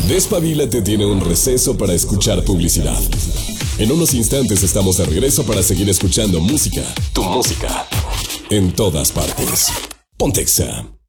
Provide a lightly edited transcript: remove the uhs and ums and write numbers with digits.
Despabilate tiene un receso para escuchar publicidad. En unos instantes estamos de regreso para seguir escuchando música. Tu música. En todas partes. Pontexa.